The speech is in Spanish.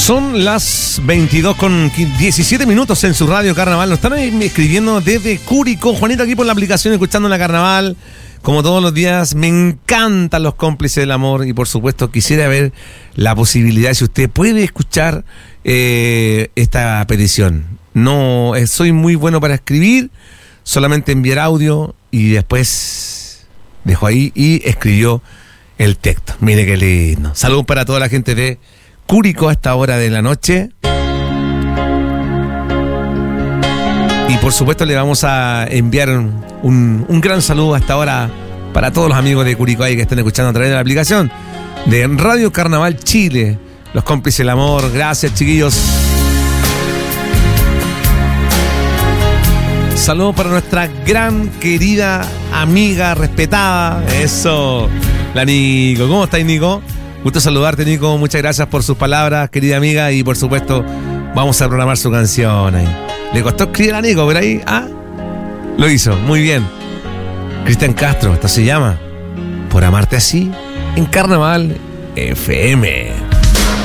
Son las 22:17 en su radio Carnaval. Nos están escribiendo desde Curicó. Juanito aquí por la aplicación escuchando la Carnaval. Como todos los días, me encantan los cómplices del amor y por supuesto quisiera ver la posibilidad, si usted puede escuchar esta petición. No soy muy bueno para escribir, solamente enviar audio y después dejó ahí y escribió el texto. Mire qué lindo. Saludos para toda la gente de Curicó a esta hora de la noche. Y por supuesto le vamos a enviar un gran saludo hasta ahora para todos los amigos de Curicó ahí que estén escuchando a través de la aplicación de Radio Carnaval Chile, los cómplices del amor. Gracias, chiquillos. Saludos para nuestra gran querida amiga respetada. Eso, la Nico. ¿Cómo estáis, Nico? Gusto saludarte, Nico. Muchas gracias por sus palabras, querida amiga. Y por supuesto, vamos a programar su canción ahí. Le costó escribir a Nico, pero ahí, lo hizo, muy bien. Cristian Castro, esto se llama Por Amarte Así, en Carnaval FM.